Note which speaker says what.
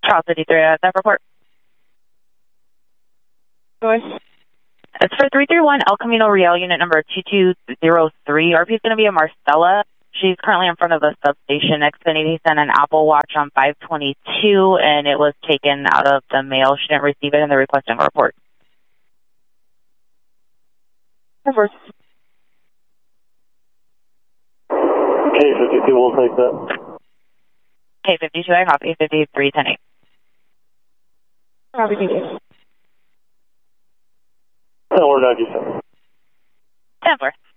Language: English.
Speaker 1: Charles 53, that report.
Speaker 2: Go ahead.
Speaker 1: It's for 331 El Camino Real, unit number 2203. RP is going to be a Marcella. She's currently in front of the substation. Xfinity sent an Apple Watch on 522, and it was taken out of the mail. She didn't receive it in the requesting report.
Speaker 2: Over.
Speaker 3: K52, we'll take that.
Speaker 1: K52, I copy. 5310-8.
Speaker 2: Copy, thank you.
Speaker 3: And we're 97.
Speaker 1: 10-4.